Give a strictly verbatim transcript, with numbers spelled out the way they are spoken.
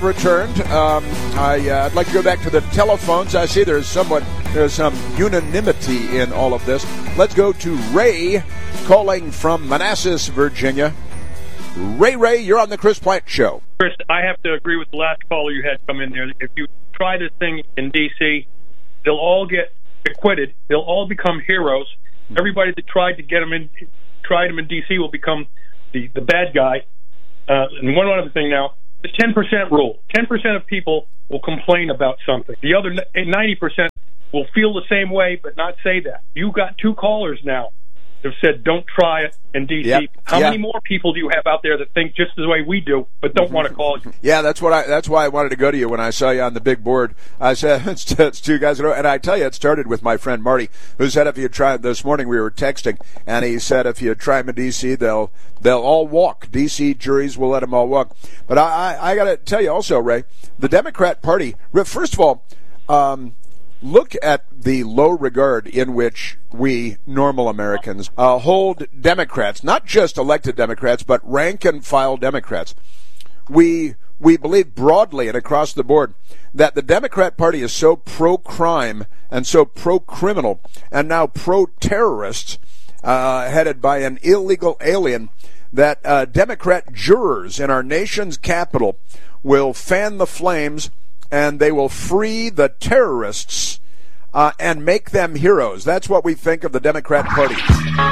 have returned. Um, I, uh, I'd like to go back to the telephones. I see there's somewhat there's some unanimity in all of this. Let's go to Ray, calling from Manassas, Virginia. Ray, Ray, you're on the Chris Plante Show. Chris, I have to agree with the last caller you had come in there. If you try this thing in D C, they'll all get acquitted. They'll all become heroes. Everybody that tried to get them in, tried them in D C will become the, the bad guy. Uh, and one other thing now, the ten percent rule. ten percent of people will complain about something. The other ninety percent will feel the same way but not say that. You got two callers now that have said don't try it in D C. Yep. How yeah. many more people do you have out there that think just the way we do but don't mm-hmm. want to call you? Yeah, that's what I. That's why I wanted to go to you when I saw you on the big board. I said it's, it's two guys, and I tell you, it started with my friend Marty, who said if you try this morning we were texting, and he said if you try them in D C, they'll they'll all walk. D C juries will let them all walk. But I I, I got to tell you also, Ray, the Democrat Party. First of all, um, look at the low regard in which we normal Americans uh, hold Democrats, not just elected Democrats, but rank and file Democrats. We we believe broadly and across the board that the Democrat Party is so pro-crime and so pro-criminal and now pro-terrorist, uh, headed by an illegal alien, that uh, Democrat jurors in our nation's capital will fan the flames and they will free the terrorists uh, and make them heroes. That's what we think of the Democrat Party.